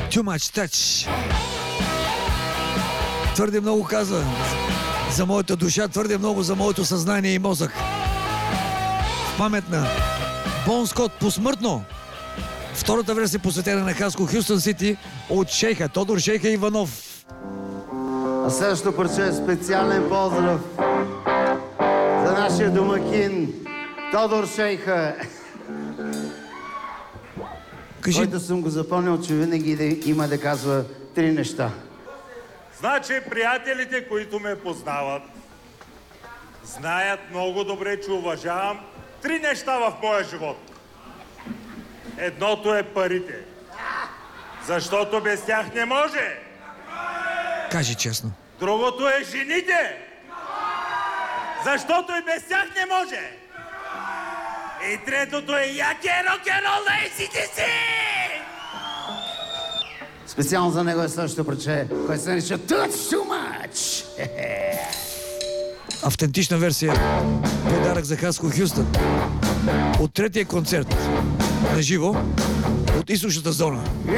Too much touch. Твърде много казва за моята душа, твърде много за моето съзнание и мозък. В памет на Бон Скот посмъртно. Втората версия посветена на Хаско Хюстън Сити от Шейха, Тодор Шейха Иванов. А следващото парче е специален поздрав за нашия домакин Тодор Шейха, който съм го запомнил, че винаги има да казва три неща. Значи, приятелите, които ме познават, знаят много добре, че уважавам три неща в моя живот. Едното е парите, защото без тях не може. Кажи честно. Другото е жените, защото и без тях не може. И третото е якия рок-н-рол на ACDC! Специално за него е следващото парче, което се нарича Touch Too Much. Автентична версия. Подарък за Хаско Хюстън. От третия концерт на живо от източната зона.